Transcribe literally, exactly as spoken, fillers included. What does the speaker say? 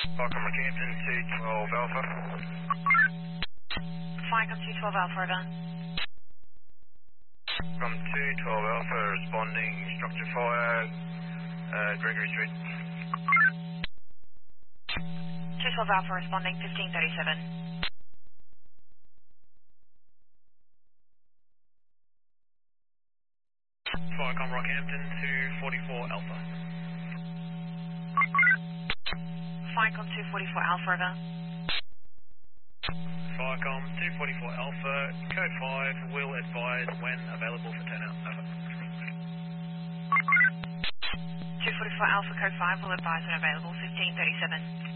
Welcome to Campton two twelve Alpha. Flycom two twelve Alpha, over. From two twelve Alpha responding, structure fire, uh, Gregory Street. two twelve Alpha responding, fifteen thirty-seven. Flycom Rockhampton two forty-four Alpha. Flycom two forty-four Alpha, over. Flycom two forty-four Alpha, code five, will advise when available for turnout. Over. two forty-four Alpha, code five, will advise when available, fifteen thirty-seven.